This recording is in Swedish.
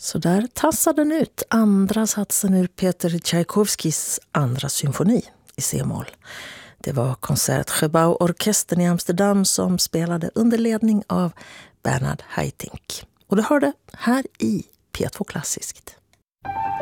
Så där tassade den ut andra satsen ur Peter Tchaikovskis andra symfoni i C-moll. Det var Concertgebouw-orkestern i Amsterdam som spelade under ledning av Bernhard Haitink. Och du hörde här i P2 Klassiskt.